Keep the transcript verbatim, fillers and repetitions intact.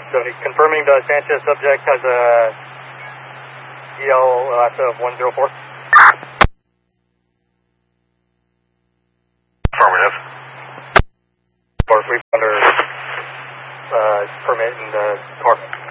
So confirming the Sanchez subject has a E L last of one zero four. Affirmative. Or we under uh, permit in the car.